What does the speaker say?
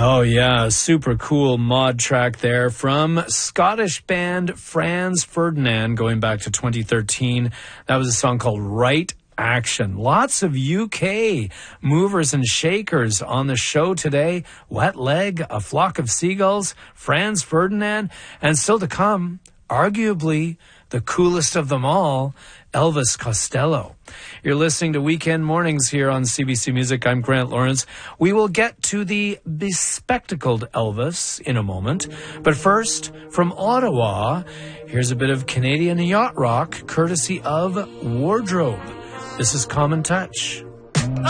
Oh, yeah. Super cool mod track there from Scottish band Franz Ferdinand going back to 2013. That was a song called Right Action. Lots of UK movers and shakers on the show today. Wet Leg, A Flock of Seagulls, Franz Ferdinand, and still to come, arguably the coolest of them all, Elvis Costello. You're listening to Weekend Mornings here on CBC Music. I'm Grant Lawrence. We will get to the bespectacled Elvis in a moment. But first, from Ottawa, here's a bit of Canadian yacht rock courtesy of Wardrobe. This is Common Touch. Oh,